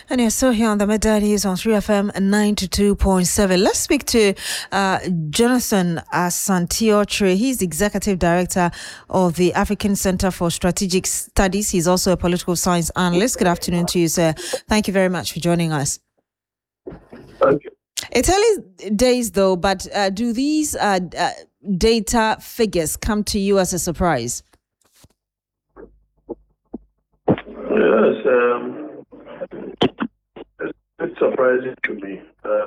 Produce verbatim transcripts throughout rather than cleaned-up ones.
And you're still here on the Midday News on three F M ninety-two point seven. Let's speak to uh, Jonathan Asante-Okyere. He's the Executive Director of the African Center for Strategic Studies. He's also a political science analyst. Good afternoon to you, sir. Thank you very much for joining us. Thank you. It's early days, though, but uh, do these uh, uh, data figures come to you as a surprise? Yes, um, it's, it's surprising to me. Uh,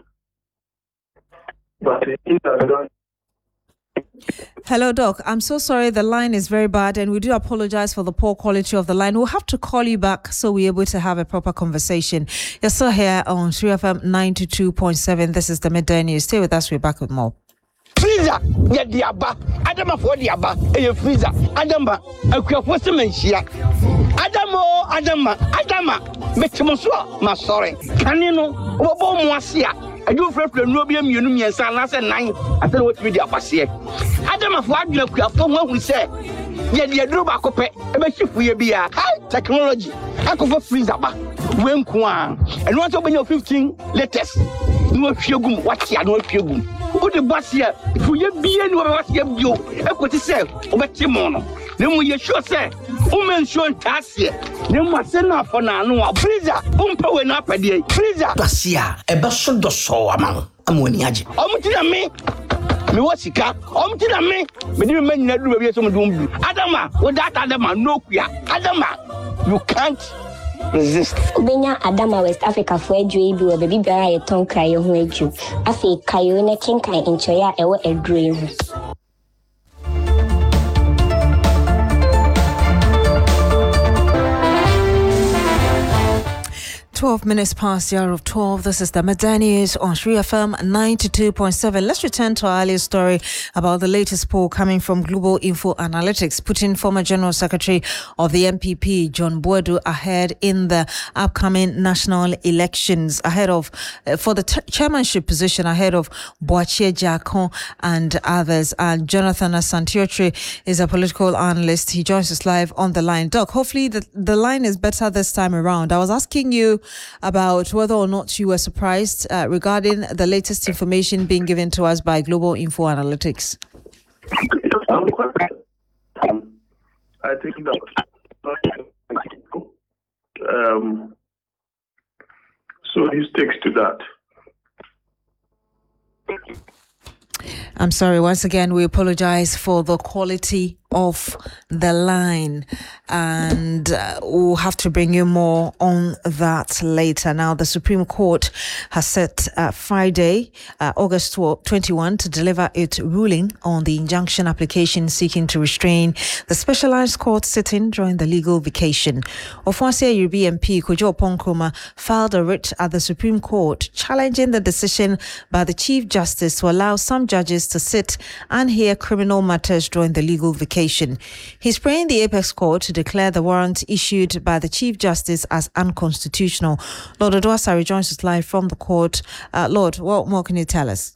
but in that, Hello, Doc. I'm so sorry. The line is very bad, and we do apologize for the poor quality of the line. We'll have to call you back so we're able to have a proper conversation. You're still here on three F M ninety-two point seven. This is the Midday News. Stay with us. We're back with more. Freezer, get the abba. Adama for the abba. A freezer. Adama, a quafford mentia. Adamo, Adama, Adama. Metamosua, my sorry. Can you know what Moasia? I do for Nobium Unum and Sanas and nine. I don't know what with the Apasia. Adama for you from what we say. Yet the Adruba Cope, a bishop will be a high technology. I go for freezer. When Kwan and once open your fifteen letters. No fugum, what's ya no fugum. Who the bus here? If you be any of us, you have got to say, over Timono. Then we sure say, women shown task here. Then what's enough for now? No, freezer, umpa when up a day. Freezer, Basia, a basho do so among Amoniaji. Omutina me, me what's it car? Omutina me, but you may not do some doom. Adama, with that Adama, no, Adama, you can't resist. Benya Adama West Africa for a dream, or baby bear a tongue cry who made you. I say, Kayona Kinkai in Choya, a dream. twelve minutes past the hour of twelve. This is the Midday News on three F M ninety-two point seven. Let's return to our earlier story about the latest poll coming from Global Info Analytics, putting former General Secretary of the M P P, John Boadu, ahead in the upcoming national elections, ahead of, uh, for the t- chairmanship position, ahead of Boakye Jakon and others. And Jonathan Asante-Okyere is a political analyst. He joins us live on the line. Doc, hopefully the, the line is better this time around. I was asking you about whether or not you were surprised uh, regarding the latest information being given to us by Global Info Analytics. Um, I think that um, so he sticks to that. I'm sorry, once again, we apologize for the quality of the line, and uh, we'll have to bring you more on that later. Now, the Supreme Court has set uh, Friday, uh, August twenty-first, to deliver its ruling on the injunction application seeking to restrain the specialized court sitting during the legal vacation. Ofonsia Yoruba M P Kojo Oppong-Nkrumah filed a writ at the Supreme Court challenging the decision by the Chief Justice to allow some judges to sit and hear criminal matters during the legal vacation. He's praying the Apex Court to declare the warrant issued by the Chief Justice as unconstitutional. Lord Oduasari joins us live from the court. Uh, Lord, what more can you tell us?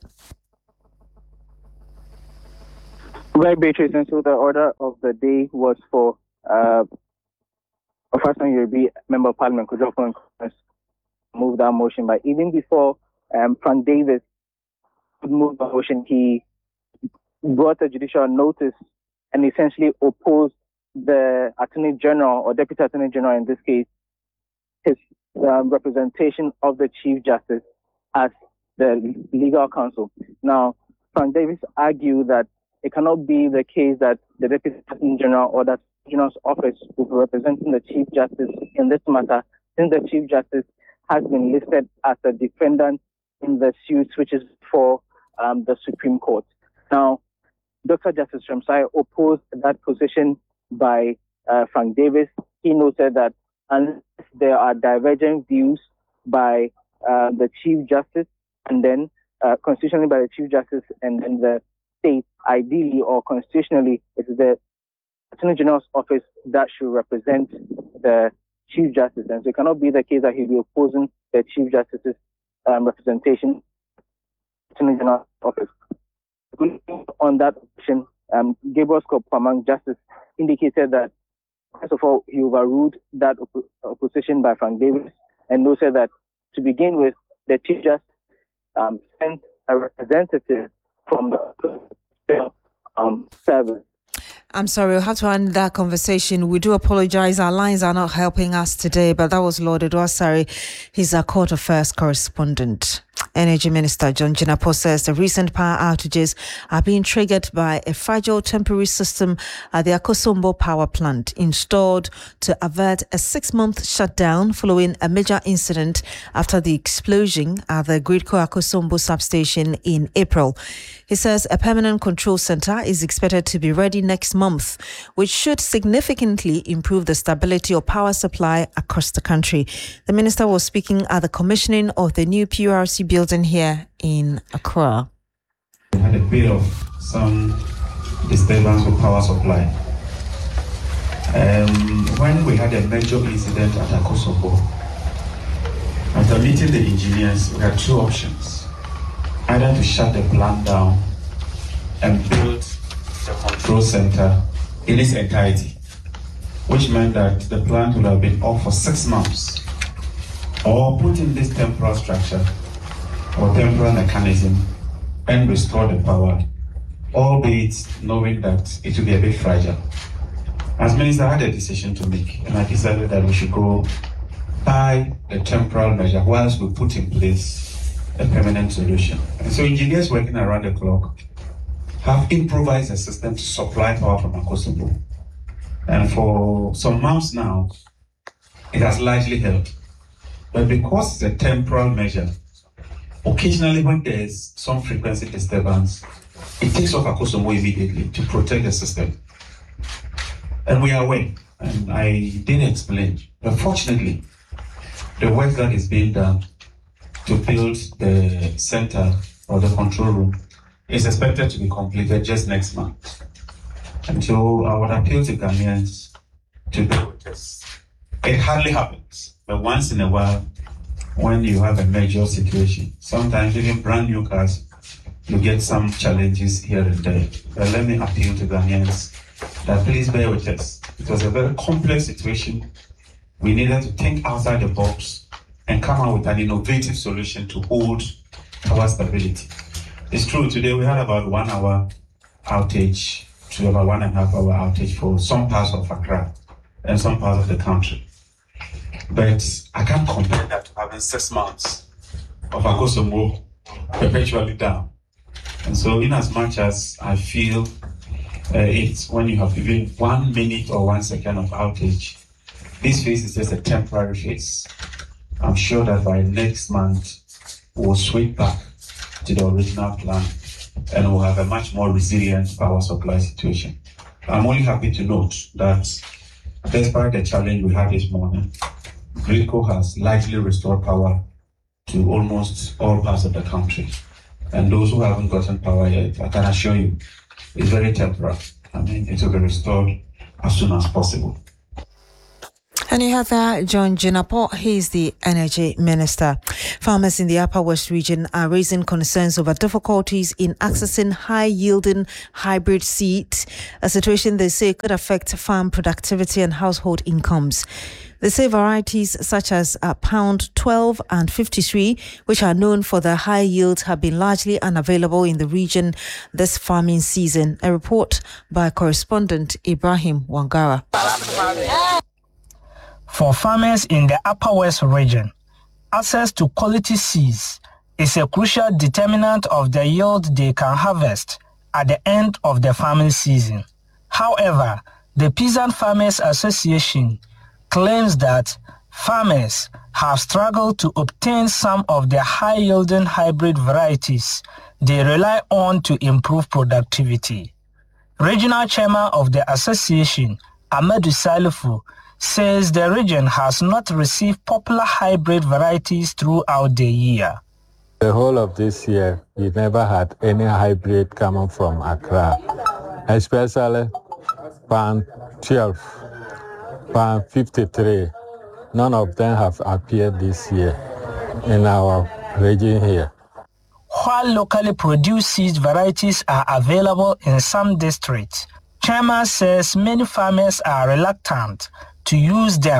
Well, Beatrice, and so the order of the day was for uh, a first-time Yoruba Member of Parliament, Kojo Oppong-Nkrumah, move that motion. But even before um, Frank Davis could move the motion, he brought a judicial notice and essentially opposed the Attorney General, or Deputy Attorney General in this case, his um, representation of the Chief Justice as the legal counsel. Now, Frank Davis argued that it cannot be the case that the Deputy Attorney General or that General's office will be representing the Chief Justice in this matter, since the Chief Justice has been listed as a defendant in the suit which is for um, the Supreme Court. Now, Doctor Justice Ramsay opposed that position by uh, Frank Davis. He noted that unless there are divergent views by uh, the Chief Justice and then uh, constitutionally by the Chief Justice and then the state, ideally or constitutionally, it is the Attorney General's office that should represent the Chief Justice. And so it cannot be the case that he'll be opposing the Chief Justice's um, representation Attorney General's office. On that option, um, Gabriel Scott Pamang Justice indicated that, first of all, he overruled that op- opposition by Frank Davis, And those said that to begin with, the chief just um, sent a representative from the um, service. I'm sorry, we'll have to end that conversation. We do apologize. Our lines are not helping us today, but that was Lord Edwasari. He's our court affairs correspondent. Energy Minister John Jinapor says the recent power outages are being triggered by a fragile temporary system at the Akosombo power plant installed to avert a six-month shutdown following a major incident after the explosion at the Gridco Akosombo substation in April. He says a permanent control center is expected to be ready next month, which should significantly improve the stability of power supply across the country. The minister was speaking at the commissioning of the new P U R C building here in Accra. We had a bit of some disturbance with power supply. Um, when we had a major incident at Akosombo, after meeting the engineers, we had two options. Either to shut the plant down and build the control center in its entirety, which meant that the plant would have been off for six months, or put in this temporal structure or temporal mechanism and restore the power, albeit knowing that it will be a bit fragile. As minister, I had a decision to make, and I decided that we should go by the temporal measure whilst we put in place a permanent solution. And so engineers working around the clock have improvised a system to supply power from Akosombo. And for some months now, it has largely held. But because it's a temporal measure, occasionally when there's some frequency disturbance, it takes off Akosombo immediately to protect the system. And we are aware, and I did explain, but fortunately, the work that is being done to build the center or the control room is expected to be completed just next month. And so I would appeal to Ghanaians to do this. It hardly happens, but once in a while, when you have a major situation, sometimes even brand new cars, you get some challenges here and there. But let me appeal to Ghanaians that please bear with us. It was a very complex situation. We needed to think outside the box and come out with an innovative solution to hold power stability. It's true, today we had about one hour outage to about one and a half hour outage for some parts of Accra and some parts of the country. But I can't compare that to having six months of Akosombo perpetually down. And so in as much as I feel uh, it's when you have even one minute or one second of outage, this phase is just a temporary phase. I'm sure that by next month, we'll switch back to the original plan and we'll have a much more resilient power supply situation. I'm only happy to note that despite the challenge we had this morning, Gridco has largely restored power to almost all parts of the country. And those who haven't gotten power yet, I can assure you, it's very temporary. I mean, it will be restored as soon as possible. And you have that, John Jinapor. He's the energy minister. Farmers in the Upper West region are raising concerns over difficulties in accessing high-yielding hybrid seeds, a situation they say could affect farm productivity and household incomes. They say varieties such as uh, Pound twelve and fifty-three, which are known for their high yields, have been largely unavailable in the region this farming season. A report by correspondent Ibrahim Wangara. For farmers in the Upper West region, access to quality seeds is a crucial determinant of the yield they can harvest at the end of the farming season. However, the Peasant Farmers Association claims that farmers have struggled to obtain some of the high-yielding hybrid varieties they rely on to improve productivity. Regional chairman of the association, Amadou Salifu, says the region has not received popular hybrid varieties throughout the year. The whole of this year, we never had any hybrid coming from Accra, especially Pan twelve, Pan fifty-three. None of them have appeared this year in our region here. While locally produced seed varieties are available in some districts, Chairman says many farmers are reluctant to use them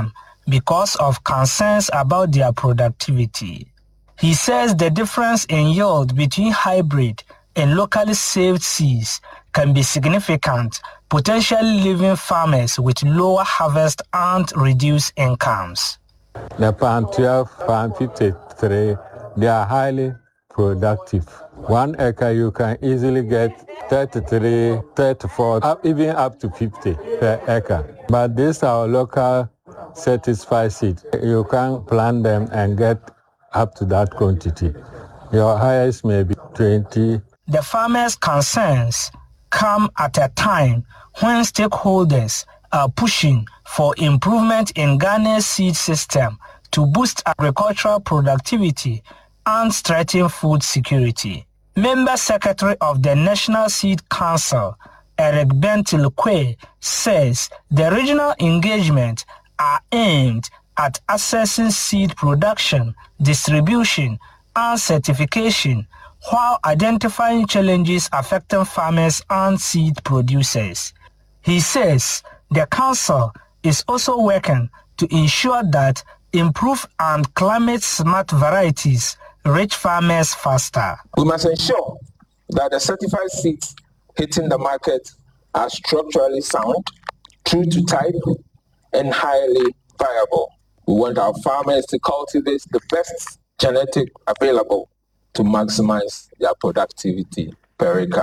because of concerns about their productivity. He says the difference in yield between hybrid and locally saved seeds can be significant, potentially leaving farmers with lower harvest and reduced incomes. The palm twelve, palm fifty-three, they are highly productive. One acre you can easily get thirty-three, thirty-four, up, even up to fifty per acre. But these are local certified seeds. You can plant them and get up to that quantity. Your highest may be twenty. The farmers' concerns come at a time when stakeholders are pushing for improvement in Ghana's seed system to boost agricultural productivity and strengthen food security. Member Secretary of the National Seed Council, Eric Bentil-Kwe, says the regional engagement are aimed at assessing seed production, distribution, and certification, while identifying challenges affecting farmers and seed producers. He says the council is also working to ensure that improved and climate-smart varieties reach farmers faster. We must ensure that the certified seeds hitting the market are structurally sound, true to type, and highly viable. We want our farmers to cultivate the best genetic available to maximize their productivity per acre.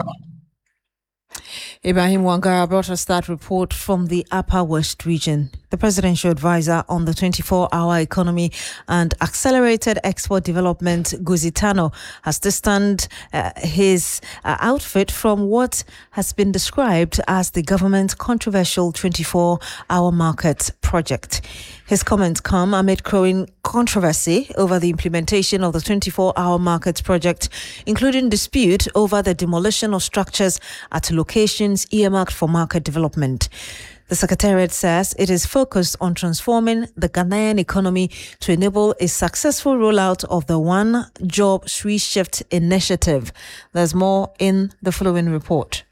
Ibrahim Wangara brought us that report from the Upper West region. The presidential advisor on the twenty-four hour economy and accelerated export development, Guzi Tano, has distanced uh, his uh, outfit from what has been described as the government's controversial twenty-four hour market project. His comments come amid growing controversy over the implementation of the twenty-four hour market project, including dispute over the demolition of structures at locations earmarked for market development. The Secretariat says it is focused on transforming the Ghanaian economy to enable a successful rollout of the One Job Three Shift initiative. There's more in the following report.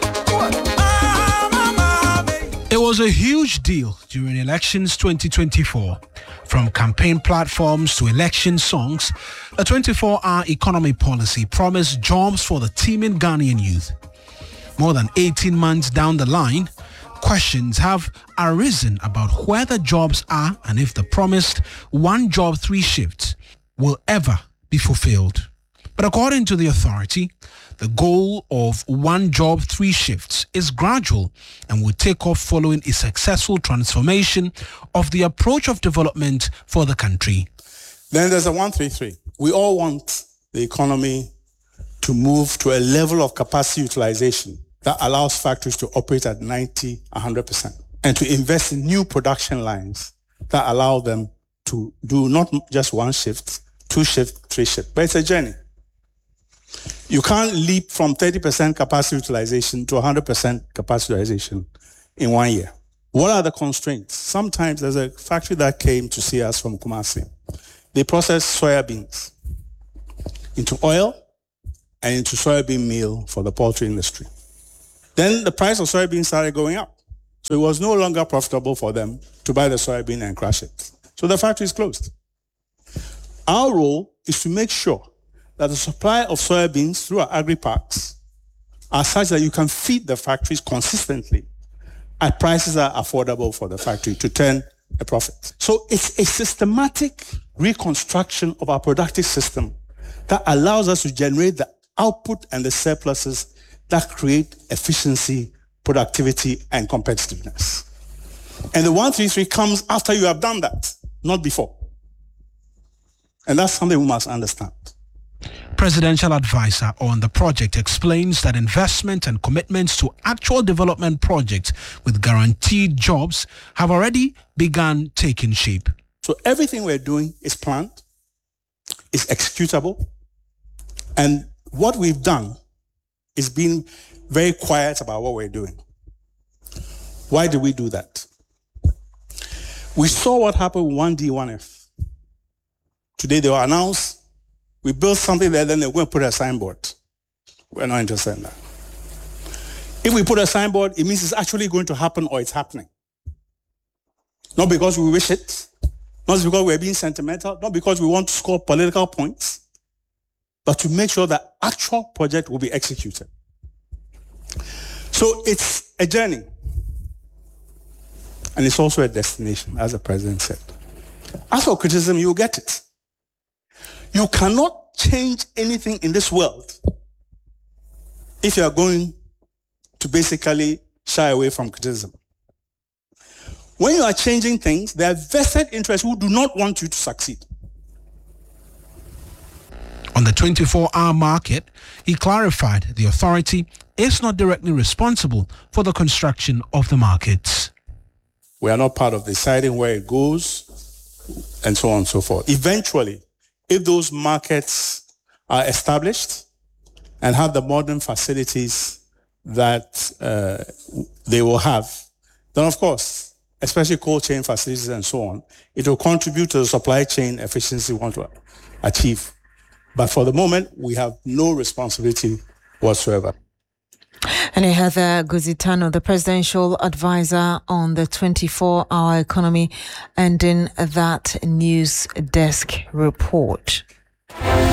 It was a huge deal during elections twenty twenty-four. From campaign platforms to election songs, the twenty-four hour economy policy promised jobs for the teeming Ghanaian youth. More than eighteen months down the line, questions have arisen about where the jobs are and if the promised one job, three shifts will ever be fulfilled. But according to the authority, the goal of one job, three shifts is gradual and will take off following a successful transformation of the approach of development for the country. Then there's a one three three. We all want the economy to move to a level of capacity utilization that allows factories to operate at ninety, one hundred percent, and to invest in new production lines that allow them to do not just one shift, two shifts, three shifts, but it's a journey. You can't leap from thirty percent capacity utilization to one hundred percent capacity utilization in one year. What are the constraints? Sometimes there's a factory that came to see us from Kumasi. They process soya beans into oil and into soybean meal for the poultry industry. Then the price of soybeans started going up. So it was no longer profitable for them to buy the soybean and crush it. So the factory is closed. Our role is to make sure that the supply of soybeans through our agri-parks are such that you can feed the factories consistently at prices that are affordable for the factory to turn a profit. So it's a systematic reconstruction of our productive system that allows us to generate the output and the surpluses that create efficiency, productivity, and competitiveness. And the one three three comes after you have done that, not before. And that's something we must understand. Presidential advisor on the project explains that investment and commitments to actual development projects with guaranteed jobs have already begun taking shape. So everything we're doing is planned, is executable, and what we've done is being very quiet about what we're doing. Why did we do that? We saw what happened with one D, one F. Today they will announce, we built something there, then they're going to put a signboard. We're not interested in that. If we put a signboard, it means it's actually going to happen or it's happening. Not because we wish it, Not because we're being sentimental, not because we want to score political points, but to make sure that actual project will be executed. So it's a journey. And it's also a destination, as the president said. As for criticism, you'll get it. You cannot change anything in this world if you are going to basically shy away from criticism. When you are changing things, there are vested interests who do not want you to succeed. On the twenty-four hour market, he clarified the authority is not directly responsible for the construction of the markets. We are not part of deciding where it goes, and so on and so forth. Eventually, if those markets are established and have the modern facilities that uh, they will have, then of course, especially cold chain facilities and so on, it will contribute to the supply chain efficiency we want to achieve. But for the moment, we have no responsibility whatsoever. And Heather Guzitano, the presidential advisor on the twenty-four hour economy, ending that news desk report.